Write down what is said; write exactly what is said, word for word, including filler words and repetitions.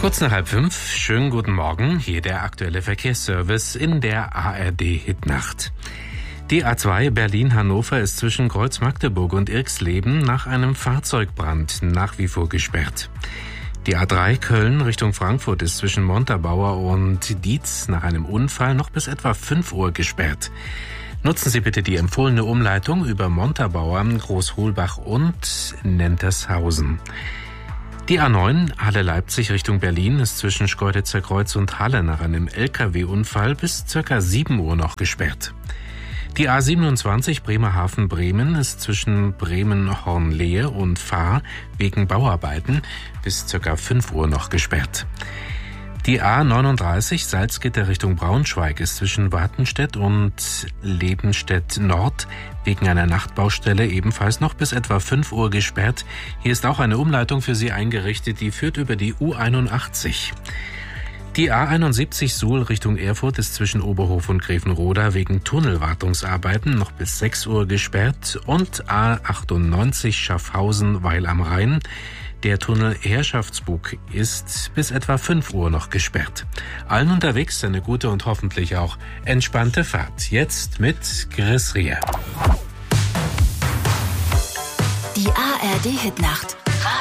Kurz nach halb fünf, schönen guten Morgen, hier der aktuelle Verkehrsservice in der A R D-Hitnacht. Die A zwei Berlin-Hannover ist zwischen Kreuz-Magdeburg und Irxleben nach einem Fahrzeugbrand nach wie vor gesperrt. Die A drei Köln Richtung Frankfurt ist zwischen Montabaur und Dietz nach einem Unfall noch bis etwa fünf Uhr gesperrt. Nutzen Sie bitte die empfohlene Umleitung über Montabaur, Großholbach und Nentershausen. Die A neun Halle-Leipzig Richtung Berlin ist zwischen Schkeuditzer Kreuz und Halle nach einem L K W-Unfall bis ca. sieben Uhr noch gesperrt. Die A siebenundzwanzig Bremerhaven-Bremen ist zwischen Bremen-Hornlehe und Fahr wegen Bauarbeiten bis ca. fünf Uhr noch gesperrt. Die A neununddreißig Salzgitter Richtung Braunschweig ist zwischen Wartenstedt und Lebenstedt Nord wegen einer Nachtbaustelle ebenfalls noch bis etwa fünf Uhr gesperrt. Hier ist auch eine Umleitung für Sie eingerichtet, die führt über die U einundachtzig. Die A einundsiebzig Suhl Richtung Erfurt ist zwischen Oberhof und Grevenroda wegen Tunnelwartungsarbeiten noch bis sechs Uhr gesperrt und A achtundneunzig Schaffhausen Weil am Rhein. Der Tunnel Herrschaftsbug ist bis etwa fünf Uhr noch gesperrt. Allen unterwegs eine gute und hoffentlich auch entspannte Fahrt. Jetzt mit Chris Rier. Die A R D-Hitnacht